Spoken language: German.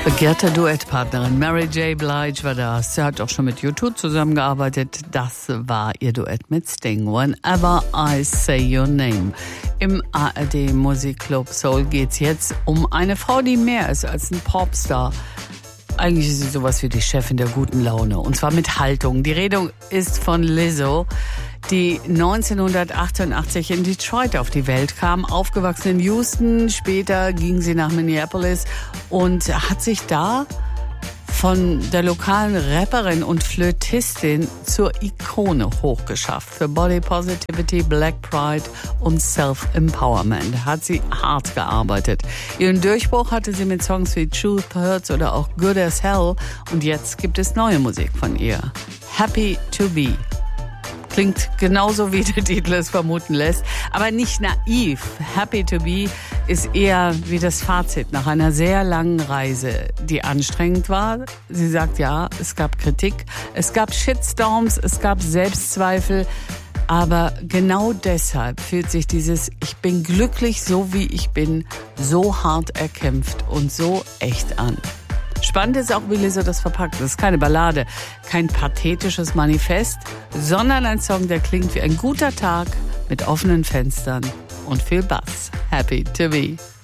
Begehrte Duettpartnerin Mary J. Blige war das. Sie hat auch schon mit U2 zusammengearbeitet. Das war ihr Duett mit Sting. Whenever I Say Your Name. Im ARD Musikclub Soul geht's jetzt um eine Frau, die mehr ist als ein Popstar. Eigentlich ist sie sowas wie die Chefin der guten Laune. Und zwar mit Haltung. Die Rede ist von Lizzo, die 1988 in Detroit auf die Welt kam, aufgewachsen in Houston. Später ging sie nach Minneapolis und hat sich da von der lokalen Rapperin und Flötistin zur Ikone hochgeschafft. Für Body Positivity, Black Pride und Self-Empowerment hat sie hart gearbeitet. Ihren Durchbruch hatte sie mit Songs wie Truth Hurts oder auch Good as Hell. Und jetzt gibt es neue Musik von ihr. Happy to Be. Klingt genauso, wie der Titel es vermuten lässt, aber nicht naiv. Happy to Be ist eher wie das Fazit nach einer sehr langen Reise, die anstrengend war. Sie sagt ja, es gab Kritik, es gab Shitstorms, es gab Selbstzweifel, aber genau deshalb fühlt sich dieses Ich bin glücklich, so wie ich bin, so hart erkämpft und so echt an. Spannend ist auch, wie Lizzo das verpackt. Das ist keine Ballade, kein pathetisches Manifest, sondern ein Song, der klingt wie ein guter Tag mit offenen Fenstern und viel Bass. Happy to Be.